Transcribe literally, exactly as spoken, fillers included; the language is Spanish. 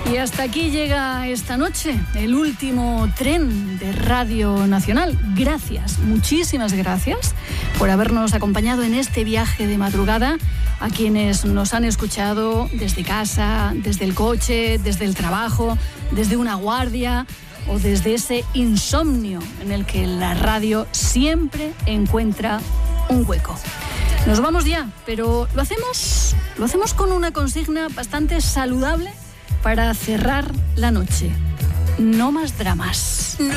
Y hasta aquí llega esta noche el último tren de Radio Nacional. Gracias, muchísimas gracias por habernos acompañado en este viaje de madrugada, a quienes nos han escuchado desde casa, desde el coche, desde el trabajo, desde una guardia o desde ese insomnio en el que la radio siempre encuentra un hueco. Nos vamos ya, pero lo hacemos, lo hacemos con una consigna bastante saludable para cerrar la noche. No más dramas. No.